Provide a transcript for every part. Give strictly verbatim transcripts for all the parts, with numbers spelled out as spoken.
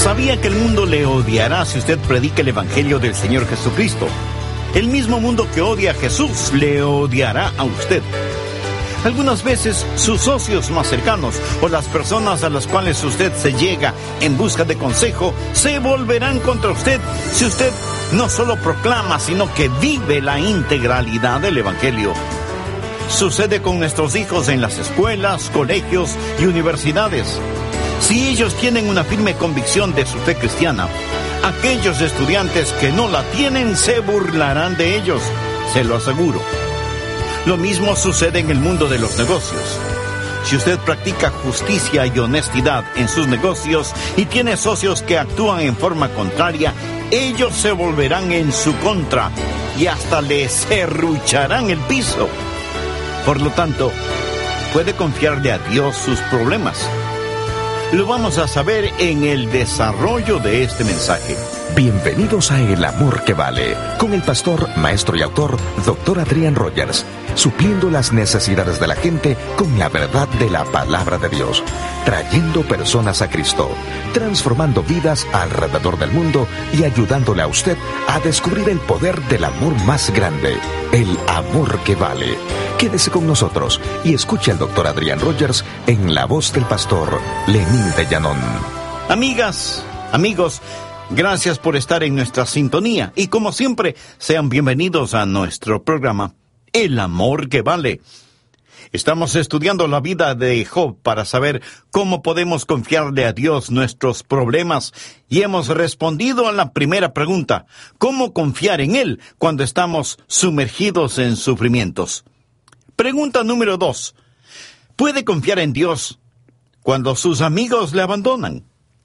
¿Sabía que el mundo le odiará si usted predica el Evangelio del Señor Jesucristo? El mismo mundo que odia a Jesús le odiará a usted. Algunas veces sus socios más cercanos o las personas a las cuales usted se llega en busca de consejo se volverán contra usted si usted no solo proclama, sino que vive la integralidad del Evangelio. Sucede con nuestros hijos en las escuelas, colegios y universidades. Si ellos tienen una firme convicción de su fe cristiana, aquellos estudiantes que no la tienen se burlarán de ellos, se lo aseguro. Lo mismo sucede en el mundo de los negocios. Si usted practica justicia y honestidad en sus negocios y tiene socios que actúan en forma contraria, ellos se volverán en su contra y hasta le serrucharán el piso. Por lo tanto, puede confiarle a Dios sus problemas. Lo vamos a saber en el desarrollo de este mensaje. Bienvenidos a El Amor que Vale, con el pastor, maestro y autor, doctor Adrián Rogers, supliendo las necesidades de la gente con la verdad de la palabra de Dios, trayendo personas a Cristo, transformando vidas alrededor del mundo y ayudándole a usted a descubrir el poder del amor más grande, el amor que vale. Quédese con nosotros y escuche al doctor Adrián Rogers en la voz del pastor Lenín de Llanón. Amigas, amigos, gracias por estar en nuestra sintonía y como siempre, sean bienvenidos a nuestro programa El Amor que Vale. Estamos estudiando la vida de Job para saber cómo podemos confiarle a Dios nuestros problemas y hemos respondido a la primera pregunta: ¿cómo confiar en Él cuando estamos sumergidos en sufrimientos? Pregunta número dos: ¿puede confiar en Dios cuando sus amigos le abandonan?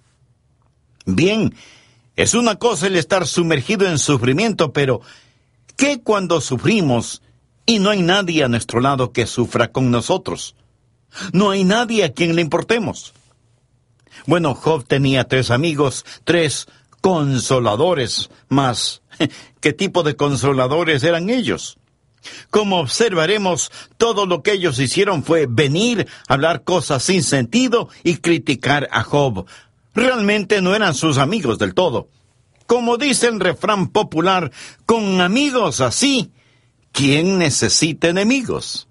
Bien, es una cosa el estar sumergido en sufrimiento, pero ¿qué cuando sufrimos y no hay nadie a nuestro lado que sufra con nosotros? No hay nadie a quien le importemos. Bueno, Job tenía tres amigos, tres consoladores, mas ¿qué tipo de consoladores eran ellos? Como observaremos, todo lo que ellos hicieron fue venir, hablar cosas sin sentido y criticar a Job. Realmente no eran sus amigos del todo. Como dice el refrán popular, con amigos así, ¿quién necesita enemigos?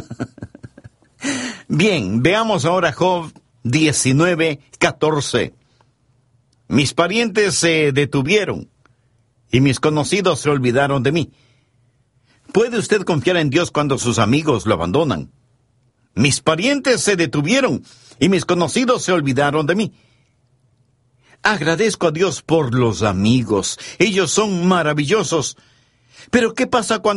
Bien, veamos ahora Job diecinueve, catorce. Mis parientes se detuvieron y mis conocidos se olvidaron de mí. ¿Puede usted confiar en Dios cuando sus amigos lo abandonan? Mis parientes se detuvieron y mis conocidos se olvidaron de mí. Agradezco a Dios por los amigos. Ellos son maravillosos. Pero ¿qué pasa cuando